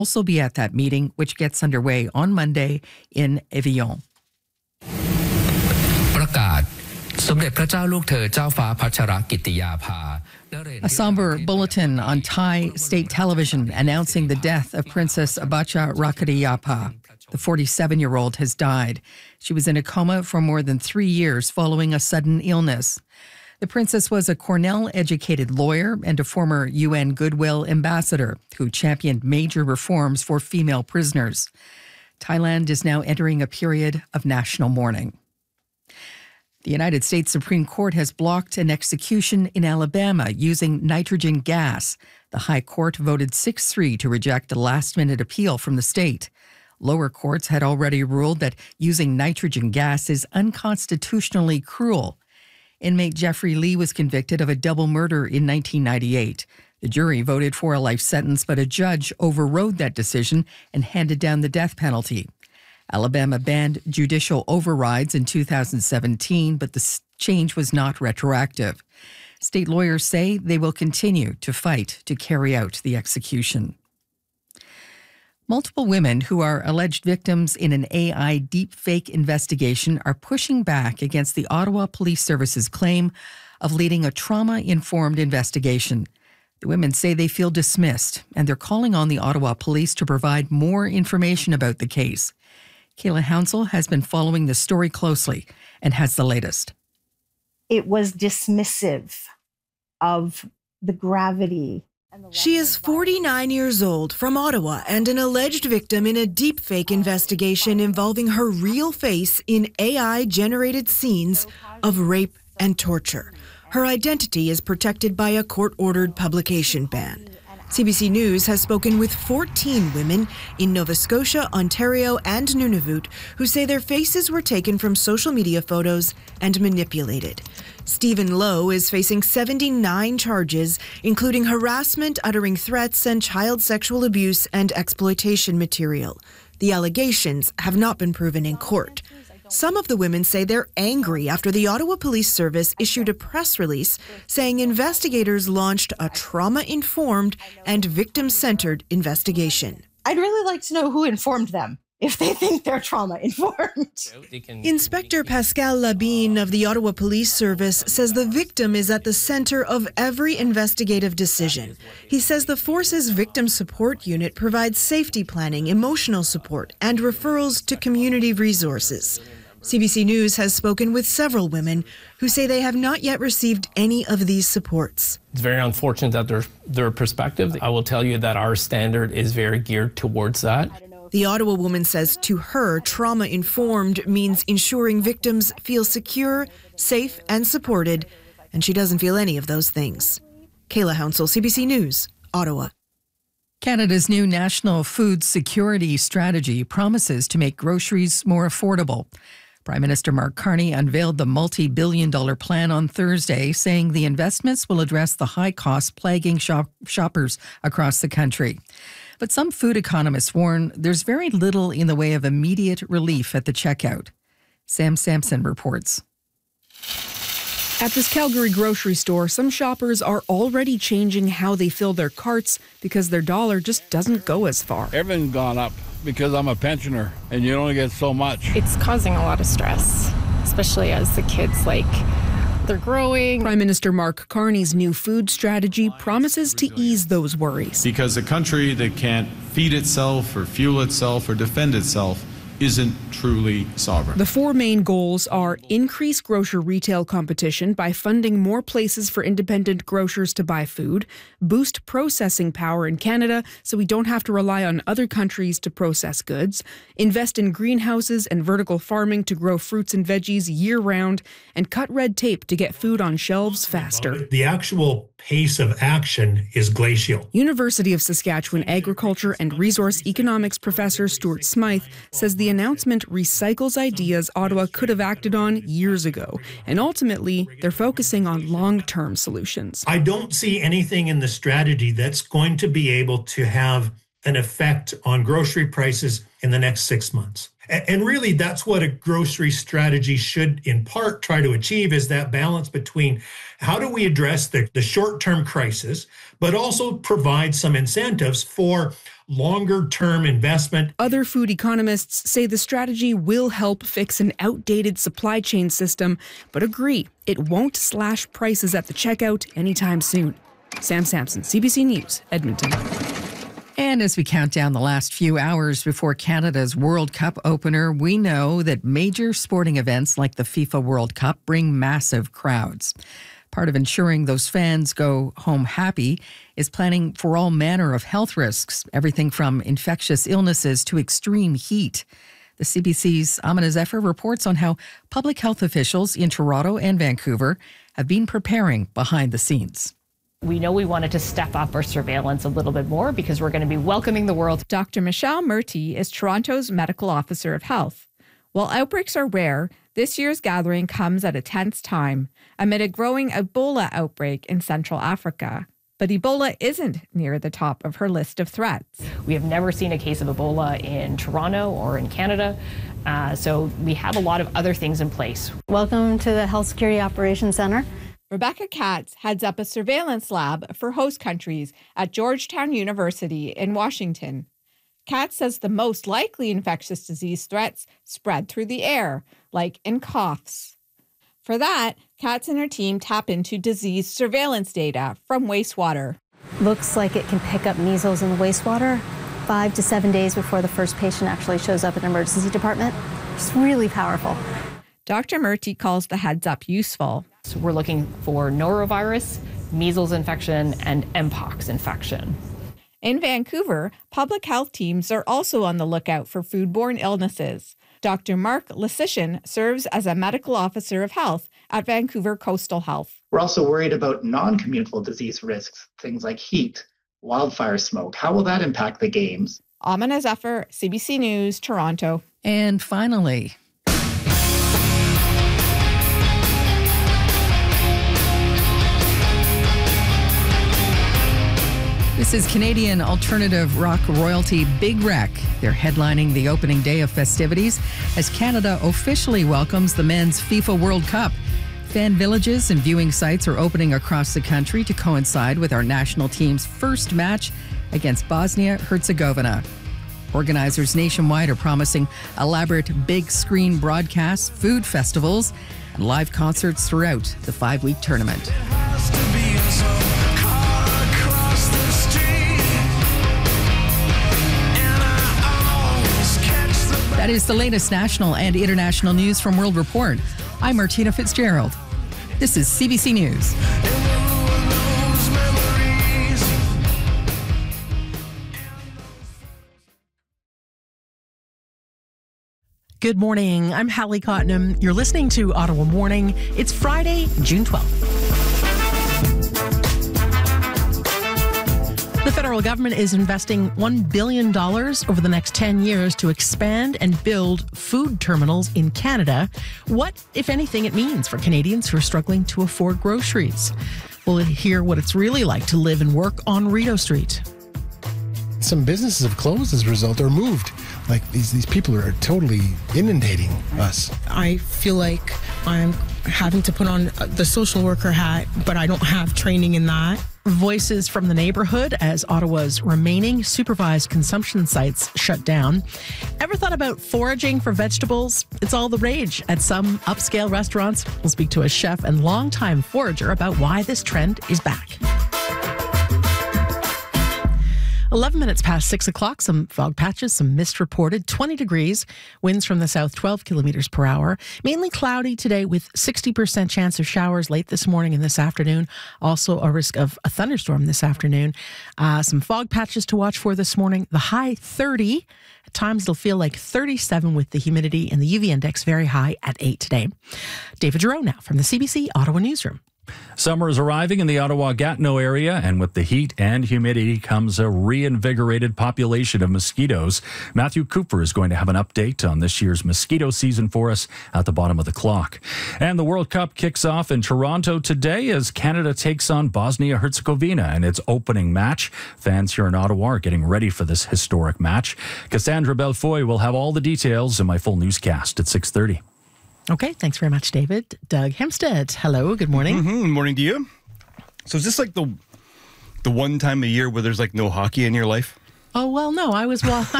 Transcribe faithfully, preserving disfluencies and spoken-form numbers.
also be at that meeting, which gets underway on Monday in Evian. ประกาศสมเด็จพระเจ้าลูกเธอเจ้าฟ้าพัชรกิติยาภา A somber bulletin on Thai state television announcing the death of Princess Abacha Rakatayapa. The forty-seven-year-old has died. She was in a coma for more than three years following a sudden illness. The princess was a Cornell-educated lawyer and a former U N Goodwill ambassador who championed major reforms for female prisoners. Thailand is now entering a period of national mourning. The United States Supreme Court has blocked an execution in Alabama using nitrogen gas. The High Court voted six three to reject a last-minute appeal from the state. Lower courts had already ruled that using nitrogen gas is unconstitutionally cruel. Inmate Jeffrey Lee was convicted of a double murder in nineteen ninety-eight. The jury voted for a life sentence, but a judge overrode that decision and handed down the death penalty. Alabama banned judicial overrides in two thousand seventeen, but the change was not retroactive. State lawyers say they will continue to fight to carry out the execution. Multiple women who are alleged victims in an A I deepfake investigation are pushing back against the Ottawa Police Service's claim of leading a trauma-informed investigation. The women say they feel dismissed, and they're calling on the Ottawa Police to provide more information about the case. Kayla Hounsell has been following the story closely and has the latest. It was dismissive of the gravity. She is forty-nine years old, from Ottawa, and an alleged victim in a deepfake investigation involving her real face in A I-generated scenes of rape and torture. Her identity is protected by a court-ordered publication ban. C B C News has spoken with fourteen women in Nova Scotia, Ontario, and Nunavut who say their faces were taken from social media photos and manipulated. Stephen Lowe is facing seventy-nine charges, including harassment, uttering threats, and child sexual abuse and exploitation material. The allegations have not been proven in court. Some of the women say they're angry after the Ottawa Police Service issued a press release saying investigators launched a trauma-informed and victim-centered investigation. I'd really like to know who informed them if they think they're trauma-informed. Inspector Pascal Labine of the Ottawa Police Service says the victim is at the center of every investigative decision. He says the force's victim support unit provides safety planning, emotional support, and referrals to community resources. C B C News has spoken with several women who say they have not yet received any of these supports. It's very unfortunate that their, their perspective. I will tell you that our standard is very geared towards that. The Ottawa woman says to her, trauma-informed means ensuring victims feel secure, safe, and supported, and she doesn't feel any of those things. Kayla Hounsell, C B C News, Ottawa. Canada's new National Food Security Strategy promises to make groceries more affordable. Prime Minister Mark Carney unveiled the multi-billion dollar plan on Thursday, saying the investments will address the high costs plaguing shop- shoppers across the country. But some food economists warn there's very little in the way of immediate relief at the checkout. Sam Sampson reports. At this Calgary grocery store, some shoppers are already changing how they fill their carts because their dollar just doesn't go as far. Everything's gone up because I'm a pensioner and you only get so much. It's causing a lot of stress, especially as the kids, like, they're growing. Prime Minister Mark Carney's new food strategy promises to ease those worries. Because a country that can't feed itself or fuel itself or defend itself isn't truly sovereign. The four main goals are increase grocer retail competition by funding more places for independent grocers to buy food, boost processing power in Canada so we don't have to rely on other countries to process goods, invest in greenhouses and vertical farming to grow fruits and veggies year-round, and cut red tape to get food on shelves faster. The actual pace of action is glacial. University of Saskatchewan Agriculture and Resource Economics professor Stuart Smythe says the announcement recycles ideas Ottawa could have acted on years ago, and ultimately they're focusing on long-term solutions. I don't see anything in the strategy that's going to be able to have an effect on grocery prices in the next six months. And really, that's what a grocery strategy should, in part, try to achieve, is that balance between how do we address the, the short-term crisis, but also provide some incentives for longer-term investment. Other food economists say the strategy will help fix an outdated supply chain system, but agree it won't slash prices at the checkout anytime soon. Sam Sampson, C B C News, Edmonton. And as we count down the last few hours before Canada's World Cup opener, we know that major sporting events like the FIFA World Cup bring massive crowds. Part of ensuring those fans go home happy is planning for all manner of health risks, everything from infectious illnesses to extreme heat. The C B C's Amina Zephyr reports on how public health officials in Toronto and Vancouver have been preparing behind the scenes. We know we wanted to step up our surveillance a little bit more because we're going to be welcoming the world. Doctor Michelle Murty is Toronto's Medical Officer of Health. While outbreaks are rare, this year's gathering comes at a tense time amid a growing Ebola outbreak in Central Africa. But Ebola isn't near the top of her list of threats. We have never seen a case of Ebola in Toronto or in Canada, uh, so we have a lot of other things in place. Welcome to the Health Security Operations Center. Rebecca Katz heads up a surveillance lab for host countries at Georgetown University in Washington. Katz says the most likely infectious disease threats spread through the air, like in coughs. For that, Katz and her team tap into disease surveillance data from wastewater. Looks like it can pick up measles in the wastewater five to seven days before the first patient actually shows up in an emergency department. It's really powerful. Doctor Murty calls the heads up useful. So we're looking for norovirus, measles infection, and mpox infection. In Vancouver, public health teams are also on the lookout for foodborne illnesses. Doctor Mark Lysician serves as a medical officer of health at Vancouver Coastal Health. We're also worried about non-communicable disease risks, things like heat, wildfire smoke. How will that impact the games? Amina Zephyr, C B C News, Toronto. And finally, this is Canadian alternative rock royalty Big Wreck. They're headlining the opening day of festivities as Canada officially welcomes the men's FIFA World Cup. Fan villages and viewing sites are opening across the country to coincide with our national team's first match against Bosnia-Herzegovina. Organizers nationwide are promising elaborate big screen broadcasts, food festivals, and live concerts throughout the five-week tournament. That is the latest national and international news from World Report. I'm Martina Fitzgerald. This is C B C News. Good morning. I'm Hallie Cottenham. You're listening to Ottawa Morning. It's Friday, June twelfth. The federal government is investing one billion dollars over the next ten years to expand and build food terminals in Canada. What, if anything, it means for Canadians who are struggling to afford groceries. We'll hear what it's really like to live and work on Rideau Street. Some businesses have closed as a result or moved. Like these, these people are totally inundating us. I feel like I'm having to put on the social worker hat, but I don't have training in that. Voices from the neighborhood as Ottawa's remaining supervised consumption sites shut down. Ever thought about foraging for vegetables? It's all the rage at some upscale restaurants. We'll speak to a chef and longtime forager about why this trend is back. eleven minutes past six o'clock, some fog patches, some mist reported, twenty degrees, winds from the south twelve kilometers per hour. Mainly cloudy today with sixty percent chance of showers late this morning and this afternoon. Also a risk of a thunderstorm this afternoon. Uh, some fog patches to watch for this morning. The high thirty. At times it'll feel like thirty-seven with the humidity and the U V index very high at eight today. David Giroux now from the C B C Ottawa Newsroom. Summer is arriving in the Ottawa-Gatineau area, and with the heat and humidity comes a reinvigorated population of mosquitoes. Matthew Cooper is going to have an update on this year's mosquito season for us at the bottom of the clock. And the World Cup kicks off in Toronto today as Canada takes on Bosnia-Herzegovina in its opening match. Fans here in Ottawa are getting ready for this historic match. Cassandra Belfoy will have all the details in my full newscast at six thirty. Okay, thanks very much, David. Doug Hempstead, hello, good morning. Mm-hmm. Good morning to you. So is this like the the one time a year where there's like no hockey in your life? Oh, well, no, I was wa-